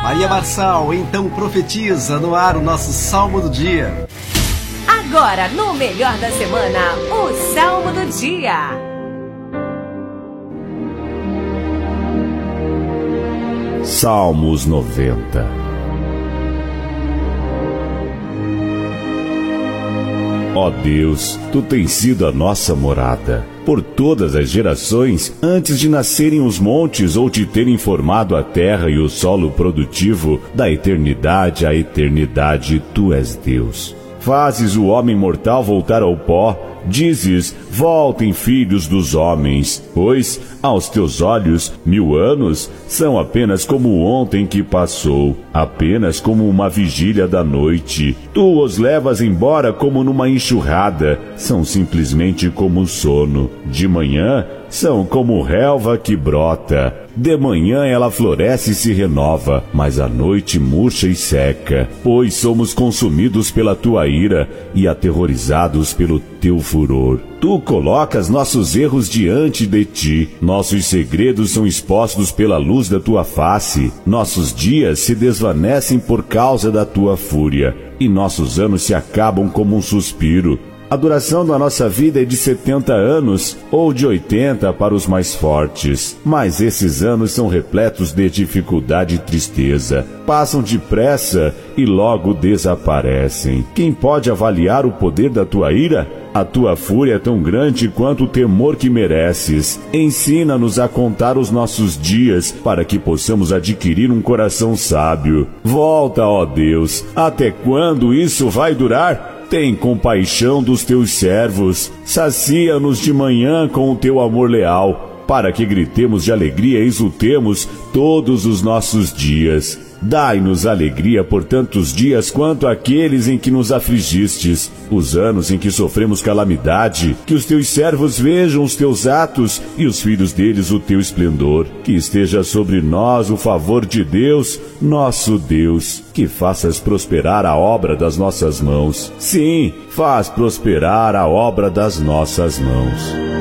Maria Marçal, então profetiza no ar o nosso Salmo do Dia. Agora, no Melhor da Semana, o Salmo do Dia. Salmos 90. Ó Deus, Tu tens sido a nossa morada por todas as gerações, antes de nascerem os montes ou de terem formado a terra e o solo produtivo. Da eternidade à eternidade, Tu és Deus. Fazes o homem mortal voltar ao pó, dizes, voltem filhos dos homens, pois aos teus olhos 1000 anos são apenas como ontem que passou, apenas como uma vigília da noite. Tu os levas embora como numa enxurrada, são simplesmente como sono. De manhã são como relva que brota. De manhã ela floresce e se renova, mas à noite murcha e seca. Pois somos consumidos pela tua ira e aterrorizados pelo teu furor. Tu colocas nossos erros diante de ti. Nossos segredos são expostos pela luz da tua face. Nossos dias se desvanecem por causa da tua fúria, e nossos anos se acabam como um suspiro. A duração da nossa vida é de 70 anos ou de 80 para os mais fortes. Mas esses anos são repletos de dificuldade e tristeza. Passam depressa e logo desaparecem. Quem pode avaliar o poder da tua ira? A tua fúria é tão grande quanto o temor que mereces. Ensina-nos a contar os nossos dias para que possamos adquirir um coração sábio. Volta, ó Deus. Até quando isso vai durar? Tem compaixão dos teus servos, sacia-nos de manhã com o teu amor leal, para que gritemos de alegria e exultemos todos os nossos dias. Dai-nos alegria por tantos dias quanto aqueles em que nos afligistes, os anos em que sofremos calamidade. Que os teus servos vejam os teus atos e os filhos deles o teu esplendor. Que esteja sobre nós o favor de Deus, nosso Deus. Que faças prosperar a obra das nossas mãos. Sim, faz prosperar a obra das nossas mãos.